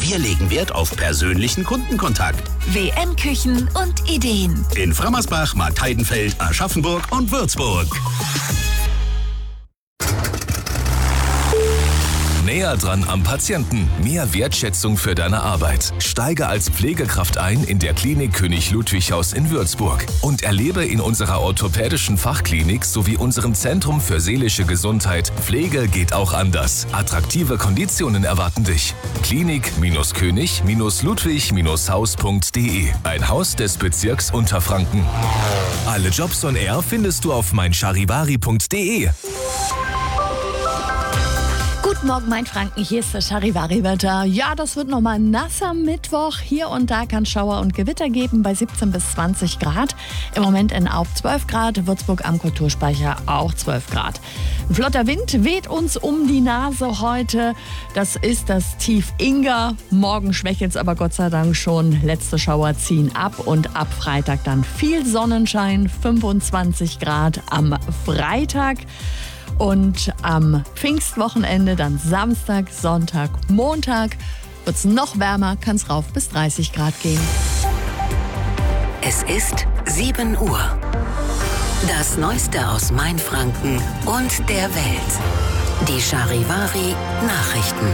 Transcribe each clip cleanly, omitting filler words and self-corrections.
Wir legen Wert auf persönlichen Kundenkontakt. WM Küchen und Ideen. In Frammersbach, Marktheidenfeld, Aschaffenburg und Würzburg. Näher dran am Patienten. Mehr Wertschätzung für deine Arbeit. Steige als Pflegekraft ein in der Klinik König Ludwig Haus in Würzburg und erlebe in unserer orthopädischen Fachklinik sowie unserem Zentrum für seelische Gesundheit Pflege geht auch anders. Attraktive Konditionen erwarten dich. Klinik-König-Ludwig-Haus.de. Ein Haus des Bezirks Unterfranken. Alle Jobs on Air findest du auf meincharivari.de. Guten Morgen, mein Franken, hier ist das Charivari-Wetter. Ja, das wird nochmal nass am Mittwoch. Hier und da kann Schauer und Gewitter geben bei 17 bis 20 Grad. Im Moment in Aub 12 Grad, Würzburg am Kulturspeicher auch 12 Grad. Ein flotter Wind weht uns um die Nase heute. Das ist das Tief Inga. Morgen schwächelt es aber Gott sei Dank schon. Letzte Schauer ziehen ab und ab Freitag dann viel Sonnenschein, 25 Grad am Freitag. Und am Pfingstwochenende, dann Samstag, Sonntag, Montag, wird es noch wärmer, kann es rauf bis 30 Grad gehen. Es ist 7 Uhr. Das Neueste aus Mainfranken und der Welt. Die Charivari Nachrichten.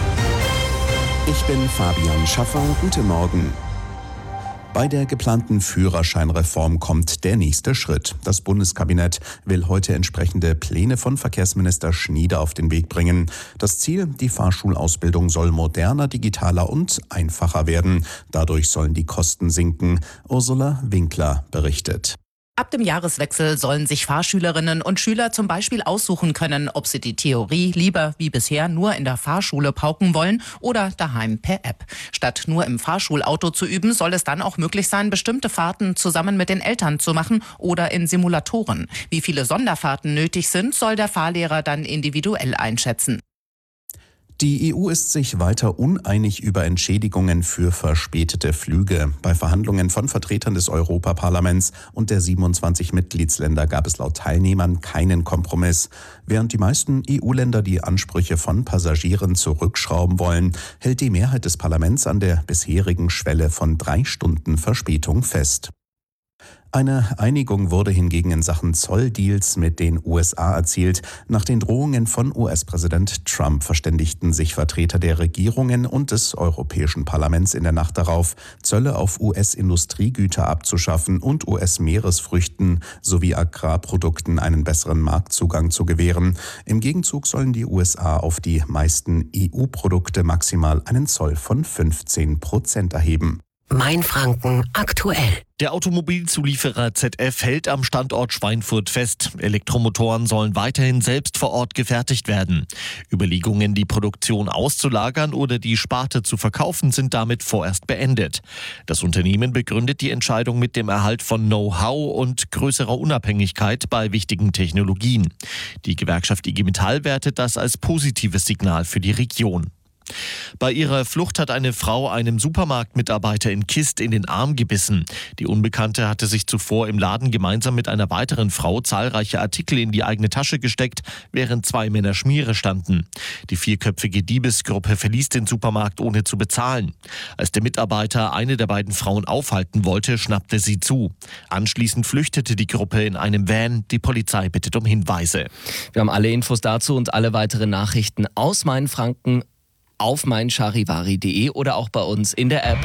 Ich bin Fabian Schaffer. Guten Morgen. Bei der geplanten Führerscheinreform kommt der nächste Schritt. Das Bundeskabinett will heute entsprechende Pläne von Verkehrsminister Schnieder auf den Weg bringen. Das Ziel, die Fahrschulausbildung soll moderner, digitaler und einfacher werden. Dadurch sollen die Kosten sinken. Ursula Winkler berichtet. Ab dem Jahreswechsel sollen sich Fahrschülerinnen und Schüler zum Beispiel aussuchen können, ob sie die Theorie lieber wie bisher nur in der Fahrschule pauken wollen oder daheim per App. Statt nur im Fahrschulauto zu üben, soll es dann auch möglich sein, bestimmte Fahrten zusammen mit den Eltern zu machen oder in Simulatoren. Wie viele Sonderfahrten nötig sind, soll der Fahrlehrer dann individuell einschätzen. Die EU ist sich weiter uneinig über Entschädigungen für verspätete Flüge. Bei Verhandlungen von Vertretern des Europaparlaments und der 27 Mitgliedsländer gab es laut Teilnehmern keinen Kompromiss. Während die meisten EU-Länder die Ansprüche von Passagieren zurückschrauben wollen, hält die Mehrheit des Parlaments an der bisherigen Schwelle von 3 Stunden Verspätung fest. Eine Einigung wurde hingegen in Sachen Zolldeals mit den USA erzielt. Nach den Drohungen von US-Präsident Trump verständigten sich Vertreter der Regierungen und des Europäischen Parlaments in der Nacht darauf, Zölle auf US-Industriegüter abzuschaffen und US-Meeresfrüchten sowie Agrarprodukten einen besseren Marktzugang zu gewähren. Im Gegenzug sollen die USA auf die meisten EU-Produkte maximal einen Zoll von 15% erheben. Mainfranken aktuell. Der Automobilzulieferer ZF hält am Standort Schweinfurt fest. Elektromotoren sollen weiterhin selbst vor Ort gefertigt werden. Überlegungen, die Produktion auszulagern oder die Sparte zu verkaufen, sind damit vorerst beendet. Das Unternehmen begründet die Entscheidung mit dem Erhalt von Know-how und größerer Unabhängigkeit bei wichtigen Technologien. Die Gewerkschaft IG Metall wertet das als positives Signal für die Region. Bei ihrer Flucht hat eine Frau einem Supermarktmitarbeiter in Kist in den Arm gebissen. Die Unbekannte hatte sich zuvor im Laden gemeinsam mit einer weiteren Frau zahlreiche Artikel in die eigene Tasche gesteckt, während 2 Männer Schmiere standen. Die 4-köpfige Diebesgruppe verließ den Supermarkt ohne zu bezahlen. Als der Mitarbeiter eine der beiden Frauen aufhalten wollte, schnappte sie zu. Anschließend flüchtete die Gruppe in einem Van. Die Polizei bittet um Hinweise. Wir haben alle Infos dazu und alle weiteren Nachrichten aus Mainfranken auf meincharivari.de oder auch bei uns in der App.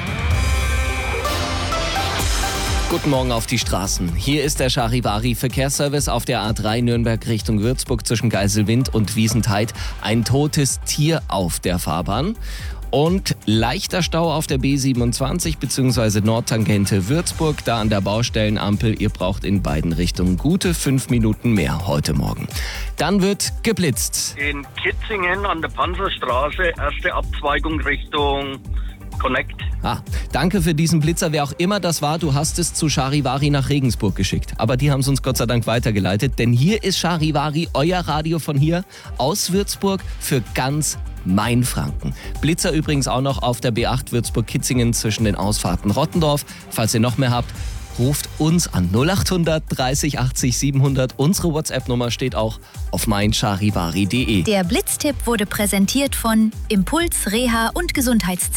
Guten Morgen auf die Straßen. Hier ist der Charivari-Verkehrsservice auf der A3 Nürnberg Richtung Würzburg zwischen Geiselwind und Wiesentheid. Ein totes Tier auf der Fahrbahn. Und leichter Stau auf der B27 bzw. Nordtangente Würzburg, da an der Baustellenampel. Ihr braucht in beiden Richtungen gute 5 Minuten mehr heute Morgen. Dann wird geblitzt. In Kitzingen an der Panzerstraße, erste Abzweigung Richtung Connect. Danke für diesen Blitzer, wer auch immer das war. Du hast es zu Charivari nach Regensburg geschickt. Aber die haben es uns Gott sei Dank weitergeleitet. Denn hier ist Charivari, euer Radio von hier aus Würzburg für ganz Mainfranken. Blitzer übrigens auch noch auf der B8 Würzburg-Kitzingen zwischen den Ausfahrten Rottendorf. Falls ihr noch mehr habt, ruft uns an 0800 30 80 700. Unsere WhatsApp-Nummer steht auch auf meincharivari.de. Der Blitztipp wurde präsentiert von Impuls Reha und Gesundheitszentrum.